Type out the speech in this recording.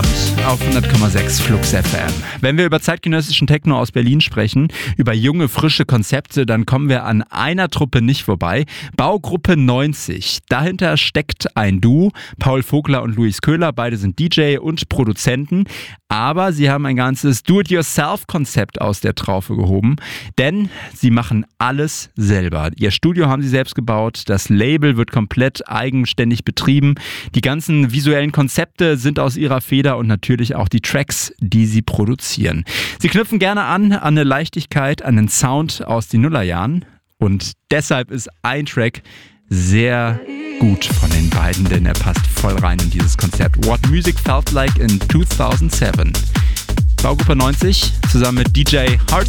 Abend auf 100,6 Flux FM. Wenn wir über zeitgenössischen Techno aus Berlin sprechen, über junge, frische Konzepte, dann kommen wir an einer Truppe nicht vorbei. Baugruppe 90. Dahinter steckt ein Duo, Paul Vogler und Luis Köhler. Beide sind DJ und Produzenten. Aber sie haben ein ganzes Do-it-yourself-Konzept aus der Traufe gehoben. Denn sie machen alles selber. Ihr Studio haben sie selbst gebaut. Das Label wird komplett eigenständig betrieben. Die ganzen visuellen Konzepte sind aus ihrer Feder und natürlich auch die Tracks, die sie produzieren. Sie knüpfen gerne an eine Leichtigkeit, an den Sound aus den Nullerjahren. Und deshalb ist ein Track sehr gut von den beiden, denn er passt voll rein in dieses Konzept. What Music Felt Like in 2007. Baugruppe 90 zusammen mit DJ Hardstyle.